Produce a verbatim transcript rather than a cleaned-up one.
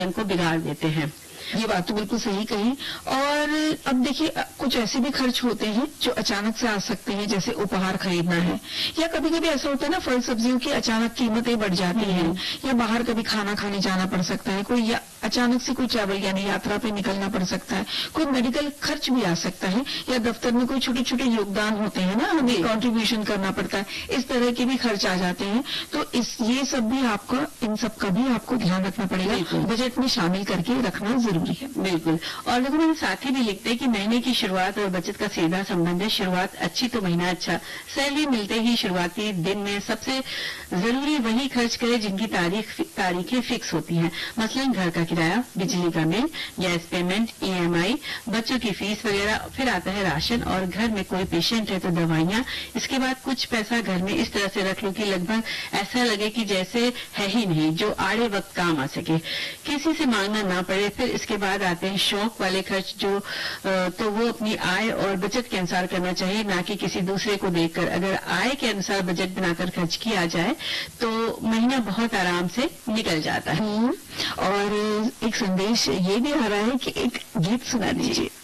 को बिगाड़ देते हैं। ये बात तो बिल्कुल सही कही। और अब देखिए, कुछ ऐसे भी खर्च होते हैं जो अचानक से आ सकते हैं, जैसे उपहार खरीदना है, या कभी कभी ऐसा होता है ना, फल सब्जियों की अचानक कीमतें बढ़ जाती हैं, या बाहर कभी खाना खाने जाना पड़ सकता है, कोई या अचानक से कोई ट्रैवल यानी यात्रा पे निकलना पड़ सकता है, कोई मेडिकल खर्च भी आ सकता है, या दफ्तर में कोई छोटे छोटे योगदान होते हैं ना, हमें कॉन्ट्रीब्यूशन करना पड़ता है, इस तरह के भी खर्च आ जाते हैं। तो इस ये सब भी आपका इन सब का भी आपको ध्यान रखना पड़ेगा, बजट में शामिल करके रखना जरूरी है। बिल्कुल। और देखो, मेरे साथी भी लिखते हैं कि महीने की शुरुआत और बचत का सीधा संबंध है। शुरुआत अच्छी तो महीना अच्छा। सैलरी मिलते ही शुरुआती दिन में सबसे जरूरी वही खर्च करें जिनकी तारीख तारीखें फिक्स होती हैं। मसलन घर का किराया, बिजली का बिल, गैस पेमेंट, ईएमआई, बच्चों की फीस वगैरह। फिर आता है राशन, और घर में कोई पेशेंट है तो दवाइयां। इसके बाद कुछ पैसा घर में इस तरह से रख लो कि लगभग ऐसा लगे कि जैसे है ही नहीं, जो आड़े वक्त काम आ सके, किसी से मांगना ना पड़े। फिर इसके बाद आते हैं शौक वाले खर्च, जो तो वो अपनी आय और बचत के अनुसार करना चाहिए, ना कि किसी दूसरे को देखकर। अगर आय के अनुसार बजट बनाकर खर्च किया जाए तो महीना बहुत आराम से निकल जाता है। और एक संदेश ये भी आ रहा है कि एक गीत सुना दीजिए।